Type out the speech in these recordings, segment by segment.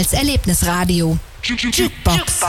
als Erlebnisradio. Jukebox.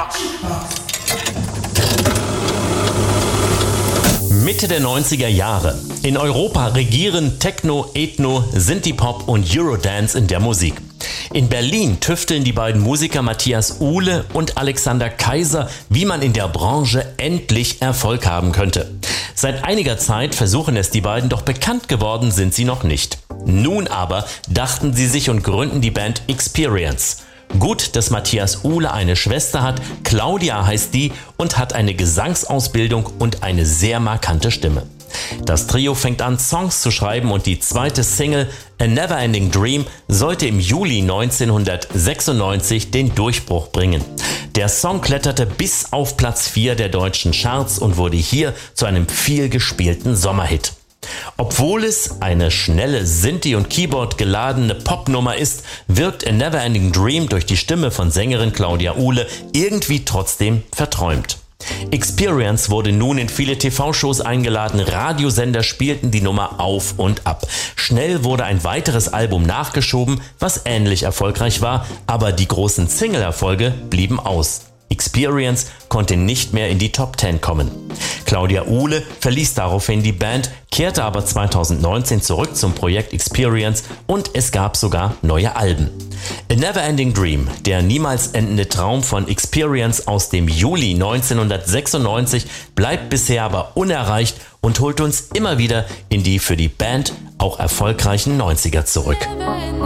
Mitte der 90er Jahre. In Europa regieren Techno, Ethno, Synthie-Pop und Eurodance in der Musik. In Berlin tüfteln die beiden Musiker Matthias Uhle und Alexander Kaiser, wie man in der Branche endlich Erfolg haben könnte. Seit einiger Zeit versuchen es die beiden, doch bekannt geworden sind sie noch nicht. Nun aber dachten sie sich und gründen die Band Experience. Gut, dass Matthias Uhle eine Schwester hat, Claudia heißt die und hat eine Gesangsausbildung und eine sehr markante Stimme. Das Trio fängt an, Songs zu schreiben und die zweite Single A Never-Ending Dream sollte im Juli 1996 den Durchbruch bringen. Der Song kletterte bis auf Platz 4 der deutschen Charts und wurde hier zu einem vielgespielten Sommerhit. Obwohl es eine schnelle Synthie- und Keyboard geladene Popnummer ist, wirkt A Never-Ending Dream durch die Stimme von Sängerin Claudia Uhle irgendwie trotzdem verträumt. Experience wurde nun in viele TV-Shows eingeladen, Radiosender spielten die Nummer auf und ab. Schnell wurde ein weiteres Album nachgeschoben, was ähnlich erfolgreich war, aber die großen Single-Erfolge blieben aus. Experience konnte nicht mehr in die Top 10 kommen. Claudia Uhle verließ daraufhin die Band, kehrte aber 2019 zurück zum Projekt Experience und es gab sogar neue Alben. A Never-Ending Dream, der niemals endende Traum von Experience aus dem Juli 1996, bleibt bisher aber unerreicht und holt uns immer wieder in die für die Band auch erfolgreichen 90er zurück.